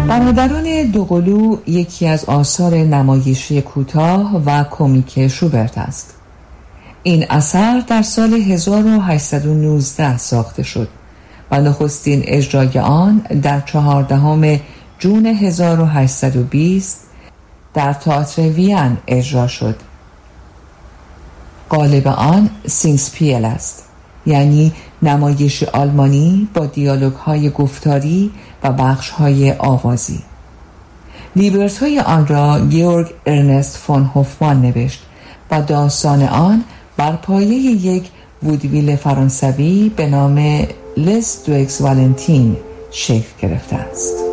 برادران دوقلو یکی از آثار نمایشی کوتاه و کمیک شوبرت است. این اثر در سال 1819 ساخته شد و نخستین اجرای آن در 14 جون 1820 در تئاتر وین اجرا شد. قالب آن سینگسپیل است، یعنی نمایش آلمانی با دیالوگ‌های گفتاری و بخش‌های آوازی. لیبرتوی آن را گیورگ ارنست فون هوفمان نوشت و داستان آن بر پایه یک وودویل فرانسوی به نام لس دو اکس والنتین شکل گرفته است.